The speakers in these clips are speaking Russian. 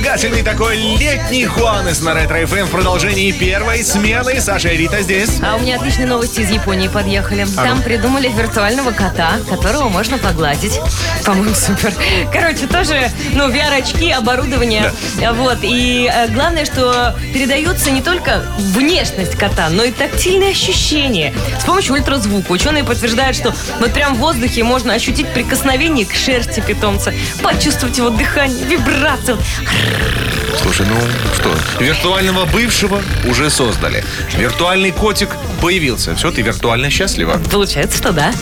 Зажигательный такой летний Хуанес на Ретро ФМ в продолжении первой смены. Саша и Рита здесь. А у меня отличные новости из Японии подъехали. Там придумали виртуального кота, которого можно погладить. По-моему, супер. Короче, тоже, VR-очки, оборудование. Да. Вот. И главное, что передается не только внешность кота, но и тактильные ощущения. С помощью ультразвука. Ученые подтверждают, что вот прям в воздухе можно ощутить прикосновение к шерсти питомца, почувствовать его дыхание, вибрацию. Слушай, что? Виртуального бывшего уже создали. Виртуальный котик появился. Все, ты виртуально счастлива. Получается, что да.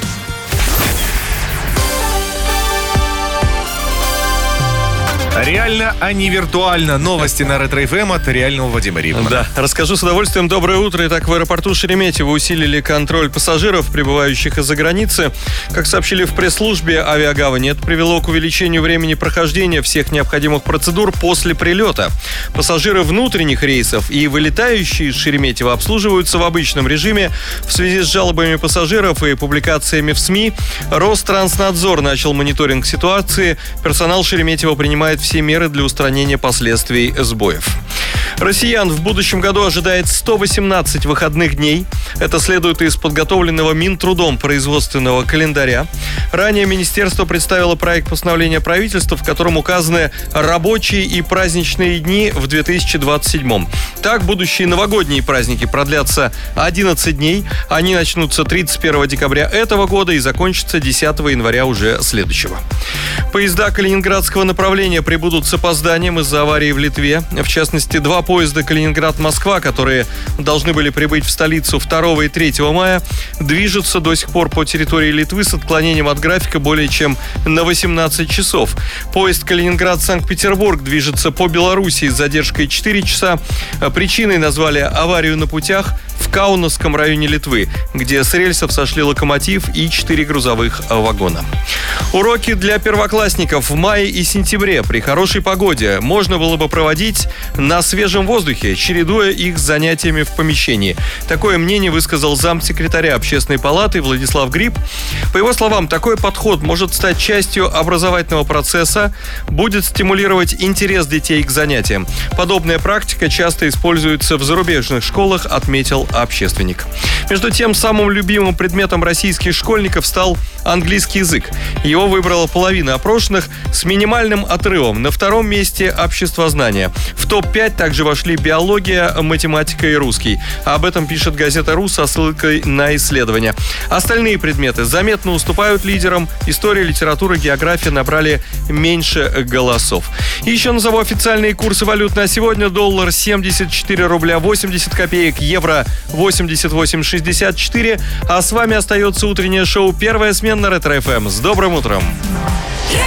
Реально, а не виртуально. Новости на Ретро ФМ от реального Вадима Рибмана. Да, расскажу с удовольствием. Доброе утро. Итак, в аэропорту Шереметьево усилили контроль пассажиров, прибывающих из-за границы. Как сообщили в пресс-службе авиагавани, это привело к увеличению времени прохождения всех необходимых процедур после прилета. Пассажиры внутренних рейсов и вылетающие из Шереметьево обслуживаются в обычном режиме. В связи с жалобами пассажиров и публикациями в СМИ Ространснадзор начал мониторинг ситуации. Персонал Шереметьево принимает все меры для устранения последствий сбоев. Россиян в будущем году ожидает 118 выходных дней. Это следует из подготовленного Минтрудом производственного календаря. Ранее министерство представило проект постановления правительства, в котором указаны рабочие и праздничные дни в 2027. Так, будущие новогодние праздники продлятся 11 дней. Они начнутся 31 декабря этого года и закончатся 10 января уже следующего. Поезда калининградского направления прибудут с опозданием из-за аварии в Литве. В частности, 2 поезда Калининград-Москва, которые должны были прибыть в столицу 2 и 3 мая, движутся до сих пор по территории Литвы с отклонением от графика более чем на 18 часов. Поезд Калининград-Санкт-Петербург движется по Белоруссии с задержкой 4 часа. Причиной назвали аварию на путях в Каунасском районе Литвы, где с рельсов сошли локомотив и 4 грузовых вагона. Уроки для первоклассников в мае и сентябре при хорошей погоде можно было бы проводить на свежем воздухе, чередуя их с занятиями в помещении. Такое мнение высказал замсекретаря Общественной палаты Владислав Гриб. По его словам, такой подход может стать частью образовательного процесса, будет стимулировать интерес детей к занятиям. Подобная практика часто используется в зарубежных школах, отметил общественник. Между тем, самым любимым предметом российских школьников стал английский язык. Его выбрала половина опрошенных с минимальным отрывом. На втором месте обществознание. В топ-5 также вошли биология, математика и русский. Об этом пишет газета «Ру» со ссылкой на исследования. Остальные предметы заметно уступают лидерам. История, литература, география набрали меньше голосов. И еще назову официальные курсы валют на сегодня. Доллар 74 рубля 80 копеек, евро 88,64. А с вами остается утреннее шоу «Первая смена» на Ретро ФМ. С добрым утром!